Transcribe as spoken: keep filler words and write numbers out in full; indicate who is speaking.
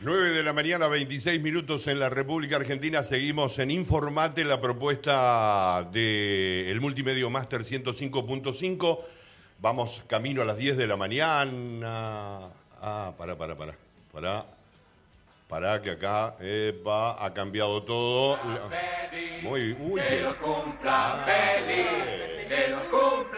Speaker 1: nueve de la mañana, veintiséis minutos en la República Argentina. Seguimos en Informate, la propuesta del Multimedio Master ciento cinco punto cinco. Vamos camino a las diez de la mañana. Ah, pará, pará, pará. Pará, pará que acá, epa, ha cambiado todo.
Speaker 2: Feliz,
Speaker 1: Muy, uy,
Speaker 2: que
Speaker 1: que...
Speaker 2: los cumpla feliz, que los cumpla